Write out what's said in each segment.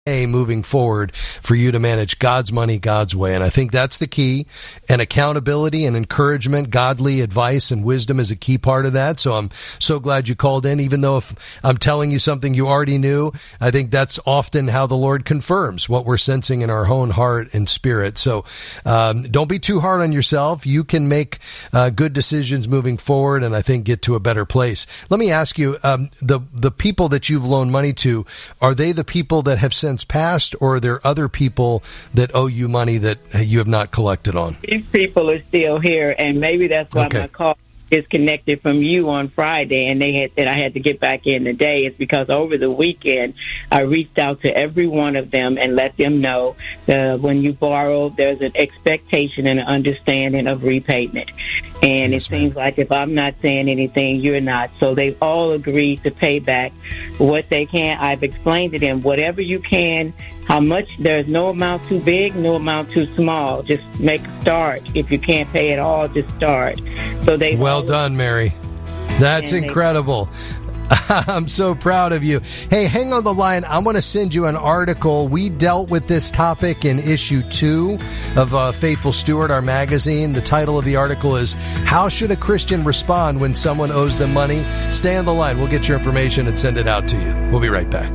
moving forward for you to manage God's money God's way. And I think that's the key. And accountability and encouragement, godly advice and wisdom is a key part of that. So I'm so glad you called in, even though if I'm telling you something you already knew. I think that's often how the Lord confirms what we're sensing in our own heart and spirit. So don't be too hard on yourself. You can make good decisions moving forward, and I think get to a better place. Let me ask you, the people that you've loaned money to, are they the people that have since passed, or are there other people that owe you money that you have not collected on? These people are still here, and maybe that's why my call is connected from you on Friday, and I had to get back in today. It's because over the weekend I reached out to every one of them and let them know when you borrow, there's an expectation and an understanding of repayment. And it seems like if I'm not saying anything, you're not. So they've all agreed to pay back what they can. I've explained to them, whatever you can, how much, there's no amount too big, no amount too small. Just make a start. If you can't pay it all, just start. So they well done, Mary. That's incredible. I'm so proud of you. Hey, hang on the line. I want to send you an article. We dealt with this topic in issue 2 of Faithful Steward, our magazine. The title of the article is How Should a Christian Respond When Someone Owes Them Money? Stay on the line. We'll get your information and send it out to you. We'll be right back.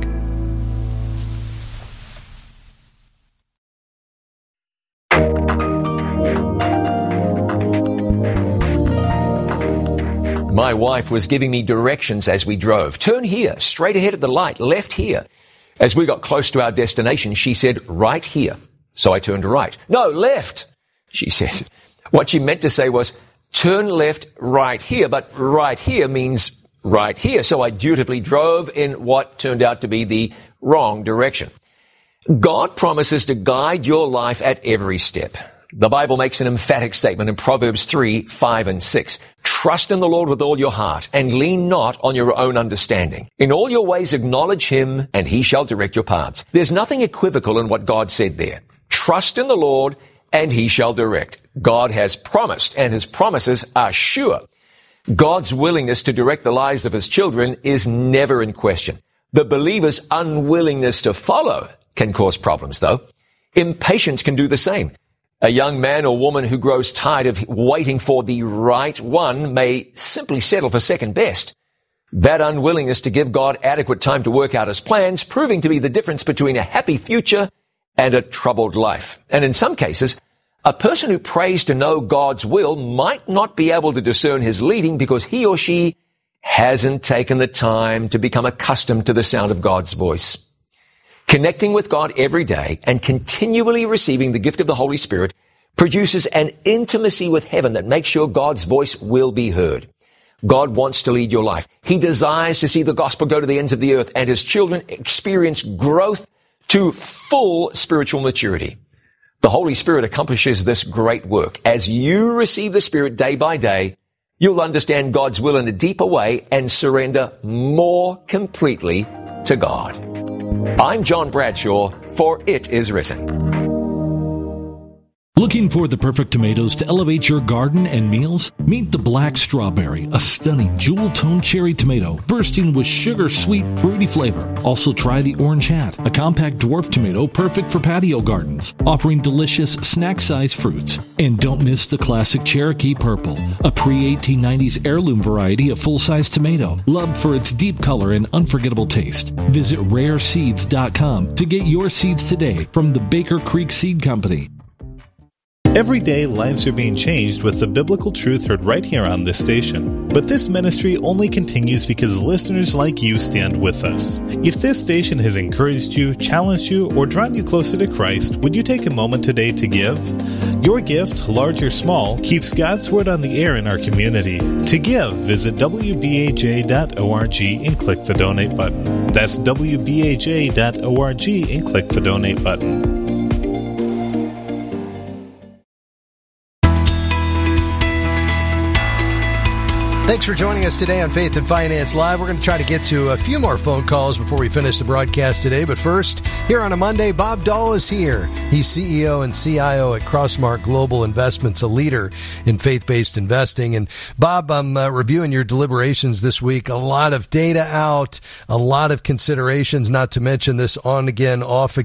My wife was giving me directions as we drove. Turn here, straight ahead at the light, left here. As we got close to our destination, she said, right here. So I turned right. No, left, she said. What she meant to say was, turn left right here, but right here means right here. So I dutifully drove in what turned out to be the wrong direction. God promises to guide your life at every step. The Bible makes an emphatic statement in Proverbs 3, 5, and 6. Trust in the Lord with all your heart, and lean not on your own understanding. In all your ways acknowledge Him, and He shall direct your paths. There's nothing equivocal in what God said there. Trust in the Lord, and He shall direct. God has promised, and His promises are sure. God's willingness to direct the lives of His children is never in question. The believer's unwillingness to follow can cause problems, though. Impatience can do the same. A young man or woman who grows tired of waiting for the right one may simply settle for second best. That unwillingness to give God adequate time to work out His plans, proving to be the difference between a happy future and a troubled life. And in some cases, a person who prays to know God's will might not be able to discern His leading because he or she hasn't taken the time to become accustomed to the sound of God's voice. Connecting with God every day and continually receiving the gift of the Holy Spirit produces an intimacy with heaven that makes sure God's voice will be heard. God wants to lead your life. He desires to see the gospel go to the ends of the earth and His children experience growth to full spiritual maturity. The Holy Spirit accomplishes this great work. As you receive the Spirit day by day, you'll understand God's will in a deeper way and surrender more completely to God. I'm John Bradshaw, for It Is Written. Looking for the perfect tomatoes to elevate your garden and meals? Meet the Black Strawberry, a stunning jewel-toned cherry tomato bursting with sugar-sweet, fruity flavor. Also try the Orange Hat, a compact dwarf tomato perfect for patio gardens, offering delicious snack-sized fruits. And don't miss the classic Cherokee Purple, a pre-1890s heirloom variety of full-size tomato, loved for its deep color and unforgettable taste. Visit rareseeds.com to get your seeds today from the Baker Creek Seed Company. Every day, lives are being changed with the biblical truth heard right here on this station. But this ministry only continues because listeners like you stand with us. If this station has encouraged you, challenged you, or drawn you closer to Christ, would you take a moment today to give? Your gift, large or small, keeps God's Word on the air in our community. To give, visit wbaj.org and click the donate button. That's wbaj.org and click the donate button. Thanks for joining us today on Faith and Finance Live. We're going to try to get to a few more phone calls before we finish the broadcast today. But first, here on a Monday, Bob Dahl is here. He's CEO and CIO at Crossmark Global Investments, a leader in faith-based investing. And Bob, I'm reviewing your deliberations this week. A lot of data out, a lot of considerations, not to mention this on-again, off-again